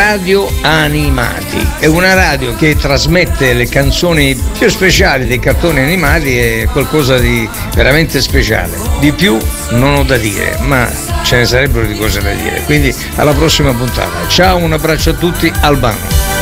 Radio Animati. È una radio che trasmette le canzoni più speciali dei cartoni animati, è qualcosa di veramente speciale. Di più non ho da dire, ma ce ne sarebbero di cose da dire. Quindi alla prossima puntata. Ciao, un abbraccio a tutti, Albano.